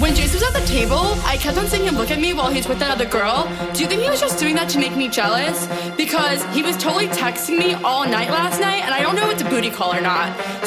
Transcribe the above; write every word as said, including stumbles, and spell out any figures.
When Jace was at the table, I kept on seeing him look at me while he's with that other girl. Do you think he was just doing that to make me jealous? Because he was totally texting me all night last night, and I don't know if it's a booty call or not.